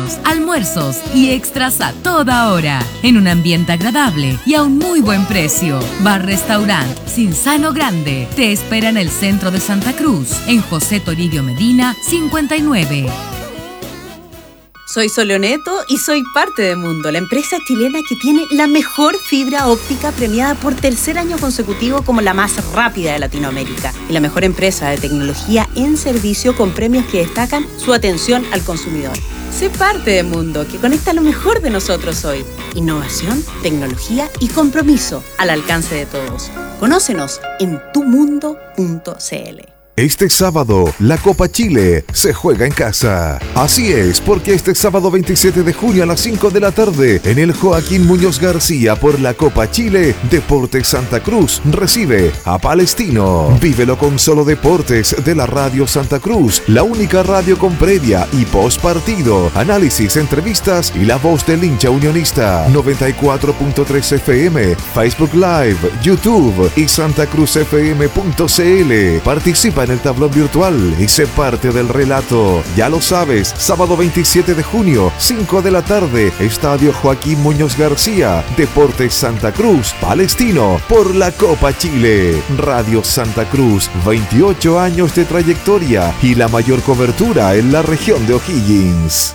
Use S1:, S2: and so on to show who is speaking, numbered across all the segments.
S1: desayunos, almuerzos y extras a toda hora, en un ambiente agradable y a un muy buen precio. Bar-restaurant Cinzano Grande te espera en el centro de Santa Cruz, en José Toribio Medina, 59.
S2: Soy Soloneto y soy parte de Mundo, la empresa chilena que tiene la mejor fibra óptica premiada por tercer año consecutivo como la más rápida de Latinoamérica y la mejor empresa de tecnología en servicio con premios que destacan su atención al consumidor. Sé parte de Mundo, que conecta lo mejor de nosotros hoy. Innovación, tecnología y compromiso al alcance de todos. Conócenos en tumundo.cl.
S3: Este sábado, la Copa Chile se juega en casa. Así es, porque este sábado 27 de junio a las 5 de la tarde, en el Joaquín Muñoz García por la Copa Chile, Deportes Santa Cruz recibe a Palestino. Vívelo con Solo Deportes de la Radio Santa Cruz, la única radio con previa y post partido, análisis, entrevistas y la voz del hincha unionista. 94.3 FM, Facebook Live, YouTube y santacruzfm.cl. Participa en el tablón virtual y sé parte del relato. Ya lo sabes, sábado 27 de junio, 5 de la tarde, Estadio Joaquín Muñoz García, Deportes Santa Cruz, Palestino, por la Copa Chile. Radio Santa Cruz, 28 años de trayectoria y la mayor cobertura en la región de O'Higgins.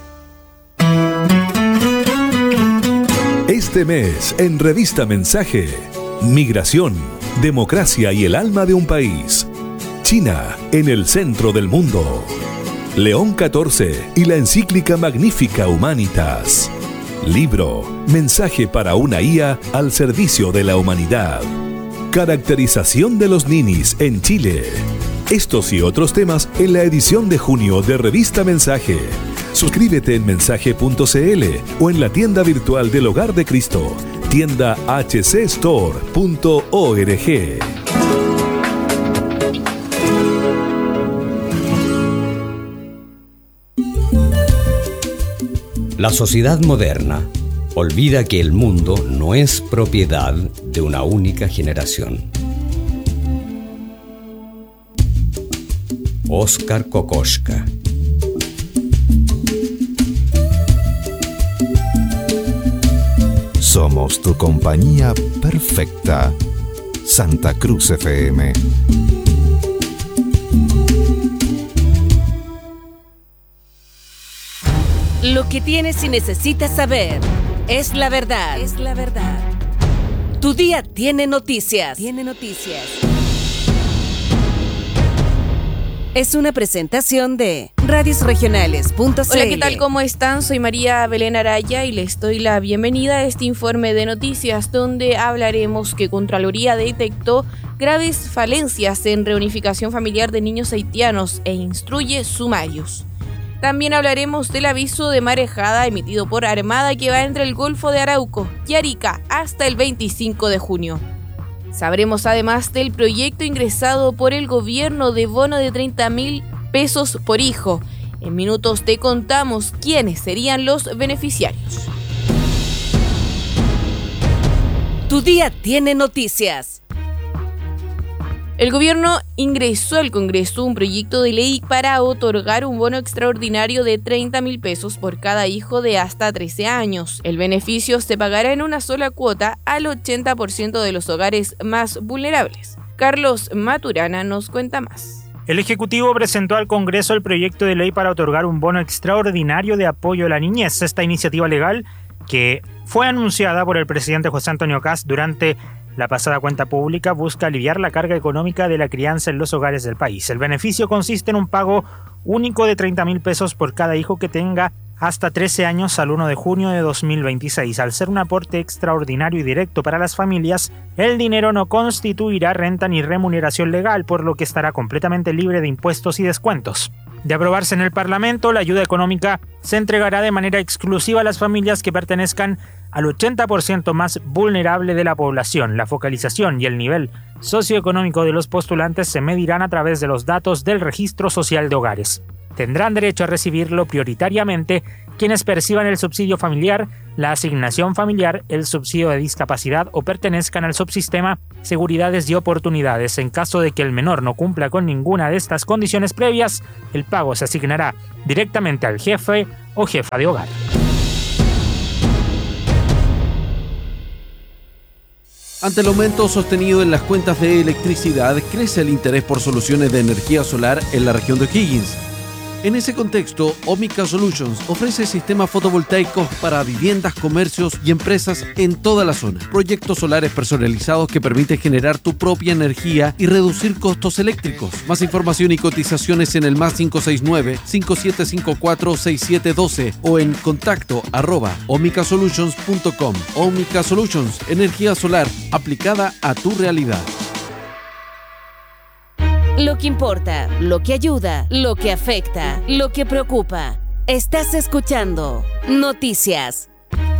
S4: Este mes, en Revista Mensaje, Migración, Democracia y el alma de un país. China en el centro del mundo. León XIV y la encíclica Magnifica Humanitas. Libro, mensaje para una IA al servicio de la humanidad. Caracterización de los ninis en Chile. Estos y otros temas en la edición de junio de Revista Mensaje. Suscríbete en mensaje.cl o en la tienda virtual del Hogar de Cristo, tienda hcstore.org.
S5: La sociedad moderna olvida que el mundo no es propiedad de una única generación. Óscar Kokoschka.
S3: Somos tu compañía perfecta. Santa Cruz FM.
S1: Lo que tienes y necesitas saber es la verdad. Es la verdad. Tu día tiene noticias. Tiene noticias. Es una presentación de radiosregionales.cl.
S6: Hola, ¿qué tal? ¿Cómo están? Soy María Belén Araya y les doy la bienvenida a este informe de noticias donde hablaremos que Contraloría detectó graves falencias en reunificación familiar de niños haitianos e instruye sumarios. También hablaremos del aviso de marejada emitido por Armada que va entre el Golfo de Arauco y Arica hasta el 25 de junio. Sabremos además del proyecto ingresado por el gobierno de bono de 30.000 pesos por hijo. En minutos te contamos quiénes serían los beneficiarios.
S1: Tu día tiene noticias.
S6: El gobierno ingresó al Congreso un proyecto de ley para otorgar un bono extraordinario de 30.000 pesos por cada hijo de hasta 13 años. El beneficio se pagará en una sola cuota al 80% de los hogares más vulnerables. Carlos Maturana nos cuenta más.
S7: El Ejecutivo presentó al Congreso el proyecto de ley para otorgar un bono extraordinario de apoyo a la niñez. Esta iniciativa legal, que fue anunciada por el presidente José Antonio Kast durante la pasada cuenta pública, busca aliviar la carga económica de la crianza en los hogares del país. El beneficio consiste en un pago único de 30.000 pesos por cada hijo que tenga hasta 13 años al 1 de junio de 2026. Al ser un aporte extraordinario y directo para las familias, el dinero no constituirá renta ni remuneración legal, por lo que estará completamente libre de impuestos y descuentos. De aprobarse en el Parlamento, la ayuda económica se entregará de manera exclusiva a las familias que pertenezcan al 80% más vulnerable de la población. La focalización y el nivel socioeconómico de los postulantes se medirán a través de los datos del Registro Social de Hogares. Tendrán derecho a recibirlo prioritariamente quienes perciban el subsidio familiar, la asignación familiar, el subsidio de discapacidad o pertenezcan al subsistema Seguridades y Oportunidades. En caso de que el menor no cumpla con ninguna de estas condiciones previas, el pago se asignará directamente al jefe o jefa de hogar.
S8: Ante el aumento sostenido en las cuentas de electricidad, crece el interés por soluciones de energía solar en la región de O'Higgins. En ese contexto, Omica Solutions ofrece sistemas fotovoltaicos para viviendas, comercios y empresas en toda la zona. Proyectos solares personalizados que permiten generar tu propia energía y reducir costos eléctricos. Más información y cotizaciones en el +569-5754-6712 o en contacto@omicasolutions.com. Omica Solutions, energía solar aplicada a tu realidad.
S9: Lo que importa, lo que ayuda, lo que afecta, lo que preocupa. Estás escuchando Noticias.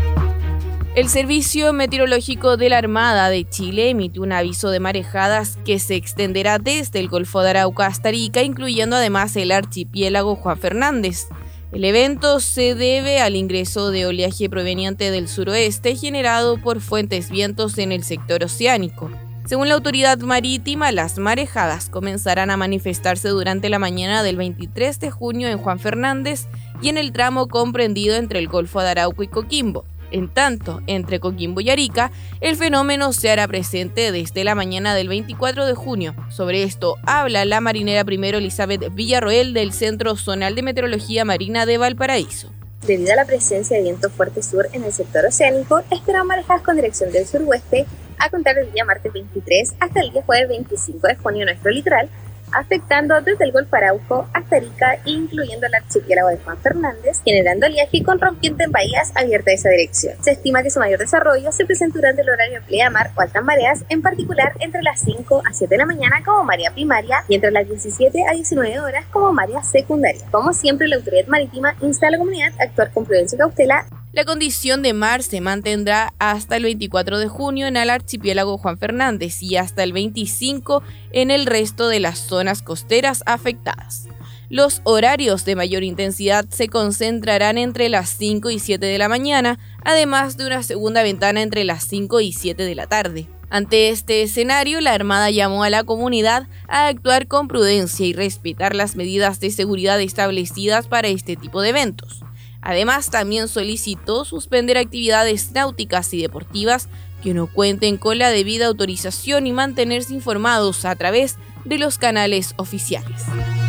S6: El Servicio Meteorológico de la Armada de Chile emitió un aviso de marejadas que se extenderá desde el Golfo de Arauca hasta Arica, incluyendo además el archipiélago Juan Fernández. El evento se debe al ingreso de oleaje proveniente del suroeste generado por fuertes vientos en el sector oceánico. Según la autoridad marítima, las marejadas comenzarán a manifestarse durante la mañana del 23 de junio en Juan Fernández y en el tramo comprendido entre el Golfo de Arauco y Coquimbo. En tanto, entre Coquimbo y Arica, el fenómeno se hará presente desde la mañana del 24 de junio. Sobre esto habla la marinera primero Elizabeth Villarroel del Centro Zonal de Meteorología Marina de Valparaíso.
S10: Debido a la presencia de viento fuerte sur en el sector oceánico, esperan marejadas con dirección del suroeste a contar del día martes 23 hasta el día jueves 25 de junio en nuestro litoral, afectando desde el Golfo Arauco hasta Arica, incluyendo el archipiélago de Juan Fernández, generando oleaje con rompiente en bahías abiertas a esa dirección. Se estima que su mayor desarrollo se presenta durante el horario de pleamar o altas mareas, en particular entre las 5 a 7 de la mañana como marea primaria y entre las 17 a 19 horas como marea secundaria. Como siempre, la autoridad marítima insta a la comunidad a actuar con prudencia y cautela.
S6: La condición de mar se mantendrá hasta el 24 de junio en el archipiélago Juan Fernández y hasta el 25 en el resto de las zonas costeras afectadas. Los horarios de mayor intensidad se concentrarán entre las 5 y 7 de la mañana, además de una segunda ventana entre las 5 y 7 de la tarde. Ante este escenario, la Armada llamó a la comunidad a actuar con prudencia y respetar las medidas de seguridad establecidas para este tipo de eventos. Además, también solicitó suspender actividades náuticas y deportivas que no cuenten con la debida autorización y mantenerse informados a través de los canales oficiales.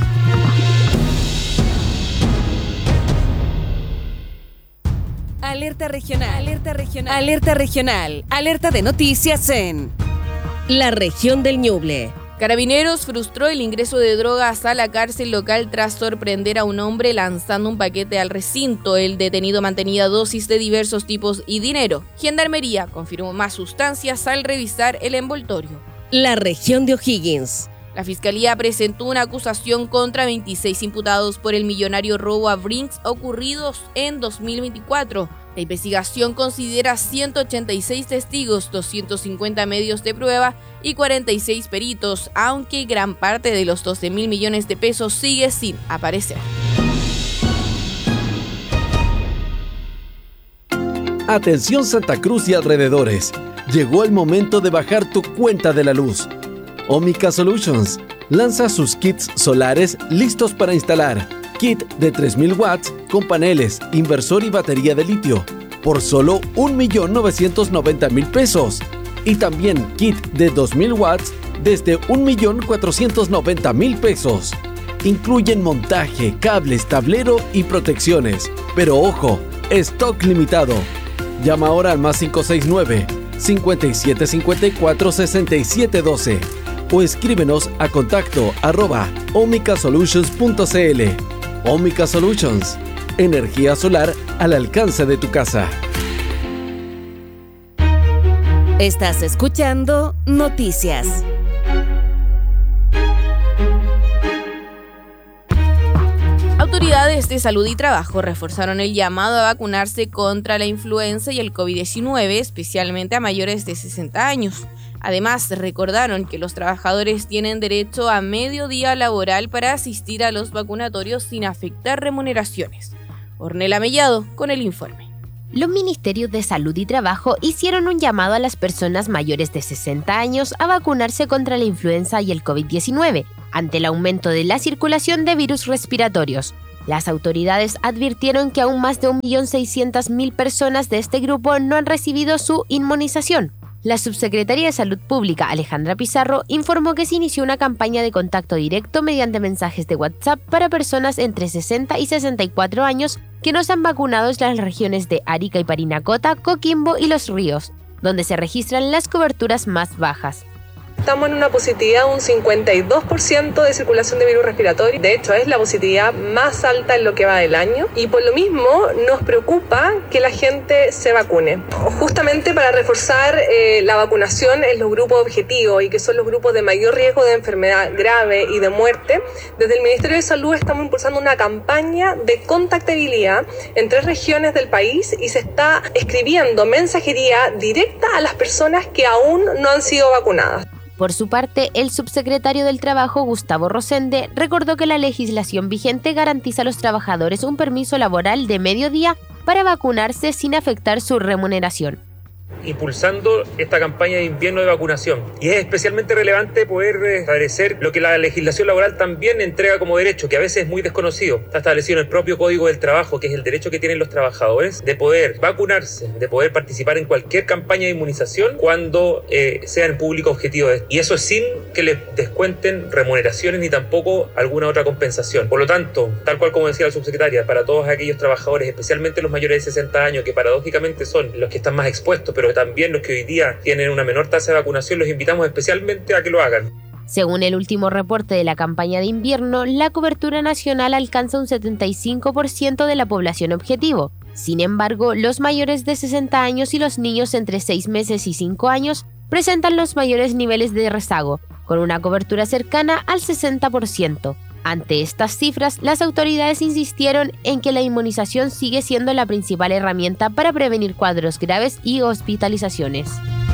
S9: Alerta regional, alerta regional, alerta regional, alerta de noticias en la región del Ñuble.
S6: Carabineros frustró el ingreso de drogas a la cárcel local tras sorprender a un hombre lanzando un paquete al recinto. El detenido mantenía dosis de diversos tipos y dinero. Gendarmería confirmó más sustancias al revisar el envoltorio.
S9: La región de O'Higgins.
S6: La Fiscalía presentó una acusación contra 26 imputados por el millonario robo a Brinks ocurridos en 2024. La investigación considera 186 testigos, 250 medios de prueba y 46 peritos, aunque gran parte de los 12.000 millones de pesos sigue sin aparecer.
S8: Atención Santa Cruz y alrededores. Llegó el momento de bajar tu cuenta de la luz. Omica Solutions lanza sus kits solares listos para instalar. Kit de 3.000 watts con paneles, inversor y batería de litio por solo 1.990.000 pesos. Y también kit de 2.000 watts desde 1.490.000 pesos. Incluyen montaje, cables, tablero y protecciones. Pero ojo, stock limitado. Llama ahora al +569 5754 6712 o escríbenos a contacto@omicasolutions.cl. Omica Solutions, energía solar al alcance de tu casa.
S9: Estás escuchando Noticias.
S6: Autoridades de salud y trabajo reforzaron el llamado a vacunarse contra la influenza y el COVID-19, especialmente a mayores de 60 años. Además, recordaron que los trabajadores tienen derecho a medio día laboral para asistir a los vacunatorios sin afectar remuneraciones. Ornella Mellado con el informe.
S11: Los ministerios de Salud y Trabajo hicieron un llamado a las personas mayores de 60 años a vacunarse contra la influenza y el COVID-19, ante el aumento de la circulación de virus respiratorios. Las autoridades advirtieron que aún más de 1.600.000 personas de este grupo no han recibido su inmunización. La subsecretaria de Salud Pública, Alejandra Pizarro, informó que se inició una campaña de contacto directo mediante mensajes de WhatsApp para personas entre 60 y 64 años que no se han vacunado en las regiones de Arica y Parinacota, Coquimbo y Los Ríos, donde se registran las coberturas más bajas.
S12: Estamos en una positividad de un 52% de circulación de virus respiratorio. De hecho, es la positividad más alta en lo que va del año. Y por lo mismo, nos preocupa que la gente se vacune. Justamente para reforzar la vacunación en los grupos objetivos y que son los grupos de mayor riesgo de enfermedad grave y de muerte, desde el Ministerio de Salud estamos impulsando una campaña de contactabilidad en 3 regiones del país y se está escribiendo mensajería directa a las personas que aún no han sido vacunadas.
S11: Por su parte, el subsecretario del Trabajo, Gustavo Rosende, recordó que la legislación vigente garantiza a los trabajadores un permiso laboral de medio día para vacunarse sin afectar su remuneración.
S13: Impulsando esta campaña de invierno de vacunación. Y es especialmente relevante poder establecer lo que la legislación laboral también entrega como derecho, que a veces es muy desconocido. Está establecido en el propio Código del Trabajo, que es el derecho que tienen los trabajadores de poder vacunarse, de poder participar en cualquier campaña de inmunización cuando sea en público objetivo. Y eso sin que les descuenten remuneraciones ni tampoco alguna otra compensación. Por lo tanto, tal cual como decía la subsecretaria, para todos aquellos trabajadores, especialmente los mayores de 60 años, que paradójicamente son los que están más expuestos, pero también los que hoy día tienen una menor tasa de vacunación, los invitamos especialmente a que lo hagan.
S11: Según el último reporte de la campaña de invierno, la cobertura nacional alcanza un 75% de la población objetivo. Sin embargo, los mayores de 60 años y los niños entre 6 meses y 5 años presentan los mayores niveles de rezago, con una cobertura cercana al 60%. Ante estas cifras, las autoridades insistieron en que la inmunización sigue siendo la principal herramienta para prevenir cuadros graves y hospitalizaciones.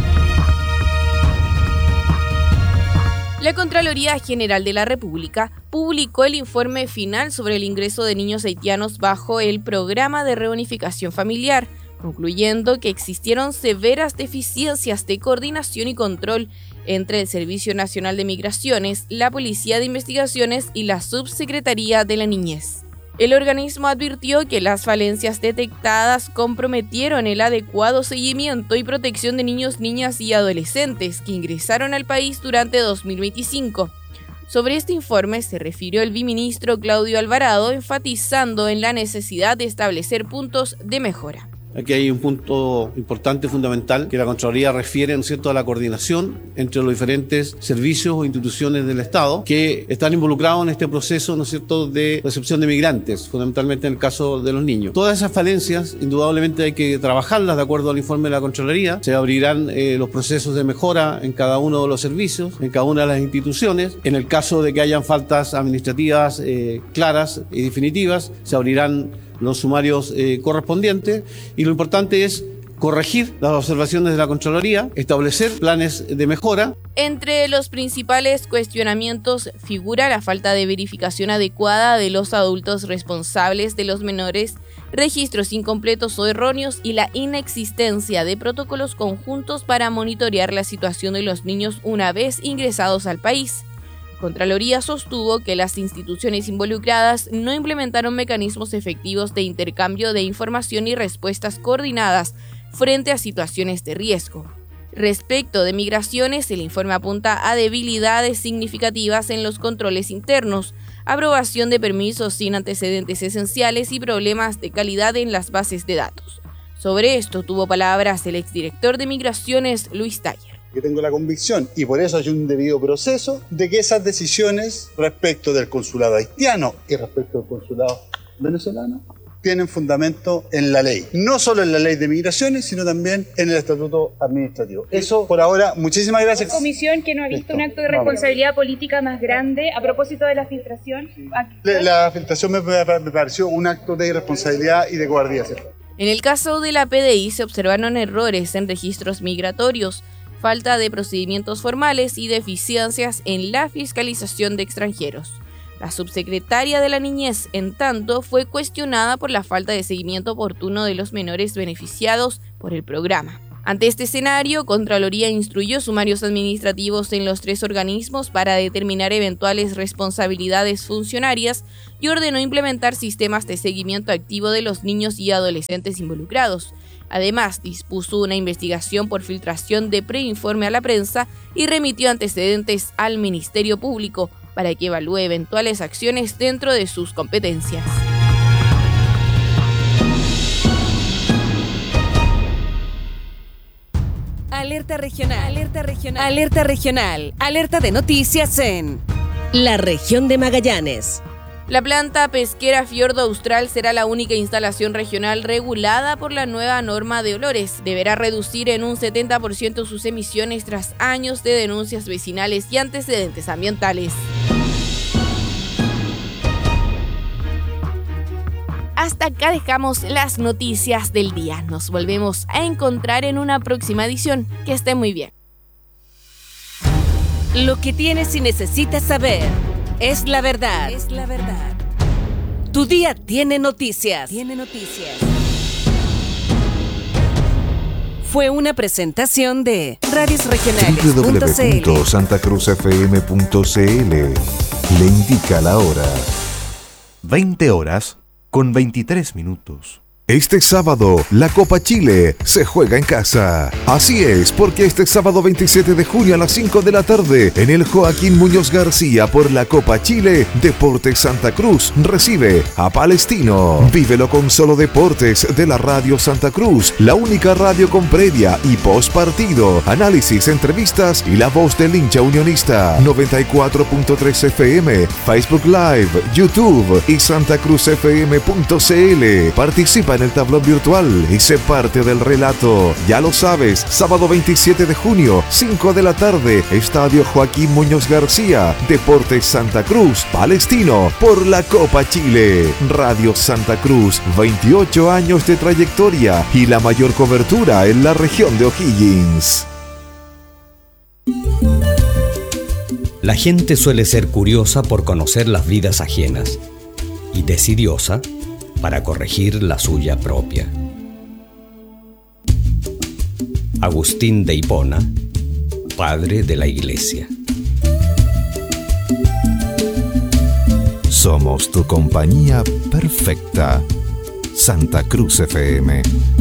S6: La Contraloría General de la República publicó el informe final sobre el ingreso de niños haitianos bajo el Programa de Reunificación Familiar, concluyendo que existieron severas deficiencias de coordinación y control entre el Servicio Nacional de Migraciones, la Policía de Investigaciones y la Subsecretaría de la Niñez. El organismo advirtió que las falencias detectadas comprometieron el adecuado seguimiento y protección de niños, niñas y adolescentes que ingresaron al país durante 2025. Sobre este informe se refirió el viceministro Claudio Alvarado, enfatizando en la necesidad de establecer puntos de mejora.
S14: Aquí hay un punto importante, fundamental, que la Contraloría refiere, ¿no es cierto?, a la coordinación entre los diferentes servicios o instituciones del Estado que están involucrados en este proceso, ¿no es cierto?, de recepción de migrantes, fundamentalmente en el caso de los niños. Todas esas falencias, indudablemente hay que trabajarlas de acuerdo al informe de la Contraloría. Se abrirán los procesos de mejora en cada uno de los servicios, en cada una de las instituciones. En el caso de que hayan faltas administrativas claras y definitivas, se abrirán los sumarios correspondientes, y lo importante es corregir las observaciones de la Contraloría, establecer planes de mejora.
S6: Entre los principales cuestionamientos figura la falta de verificación adecuada de los adultos responsables de los menores, registros incompletos o erróneos y la inexistencia de protocolos conjuntos para monitorear la situación de los niños una vez ingresados al país. Contraloría sostuvo que las instituciones involucradas no implementaron mecanismos efectivos de intercambio de información y respuestas coordinadas frente a situaciones de riesgo. Respecto de migraciones, el informe apunta a debilidades significativas en los controles internos, aprobación de permisos sin antecedentes esenciales y problemas de calidad en las bases de datos. Sobre esto tuvo palabras el exdirector de Migraciones, Luis Taller.
S15: Yo tengo la convicción, y por eso hay un debido proceso, de que esas decisiones respecto del consulado haitiano y respecto del consulado venezolano tienen fundamento en la ley. No solo en la ley de migraciones, sino también en el estatuto administrativo. Eso por ahora, muchísimas gracias.
S16: Una comisión que no ha visto un acto de responsabilidad política más grande a propósito de la filtración.
S15: La filtración me pareció un acto de irresponsabilidad y de cobardía.
S6: En el caso de la PDI se observaron errores en registros migratorios, falta de procedimientos formales y deficiencias en la fiscalización de extranjeros. La subsecretaria de la Niñez, en tanto, fue cuestionada por la falta de seguimiento oportuno de los menores beneficiados por el programa. Ante este escenario, Contraloría instruyó sumarios administrativos en los 3 organismos para determinar eventuales responsabilidades funcionarias y ordenó implementar sistemas de seguimiento activo de los niños y adolescentes involucrados. Además, dispuso una investigación por filtración de preinforme a la prensa y remitió antecedentes al Ministerio Público para que evalúe eventuales acciones dentro de sus competencias.
S9: Alerta regional, alerta regional, alerta regional, alerta de noticias en la región de Magallanes.
S6: La planta pesquera Fiordo Austral será la única instalación regional regulada por la nueva norma de olores. Deberá reducir en un 70% sus emisiones tras años de denuncias vecinales y antecedentes ambientales. Hasta acá dejamos las noticias del día. Nos volvemos a encontrar en una próxima edición. Que esté muy bien.
S9: Lo que tienes y necesitas saber es la verdad. Es la verdad. Tu día tiene noticias. Tiene noticias. Fue una presentación de radiosregionales.cl.
S3: www.santacruzfm.cl. Le indica la hora.
S17: 20:23.
S3: Este sábado, la Copa Chile se juega en casa. Así es, porque este sábado 27 de junio a las 5 de la tarde, en el Joaquín Muñoz García por la Copa Chile, Deportes Santa Cruz recibe a Palestino. Vívelo con Solo Deportes de la Radio Santa Cruz, la única radio con previa y post partido, análisis, entrevistas y la voz del hincha unionista. 94.3 FM, Facebook Live, YouTube y santacruzfm.cl. Participa en el tablón virtual y sé parte del relato. Ya lo sabes, sábado 27 de junio, 5 de la tarde, Estadio Joaquín Muñoz García, Deportes Santa Cruz, Palestino, por la Copa Chile. Radio Santa Cruz, 28 años de trayectoria y la mayor cobertura en la región de O'Higgins.
S5: La gente suele ser curiosa por conocer las vidas ajenas y decidiosa para corregir la suya propia. Agustín de Hipona, padre de la Iglesia.
S3: Somos tu compañía perfecta. Santa Cruz FM.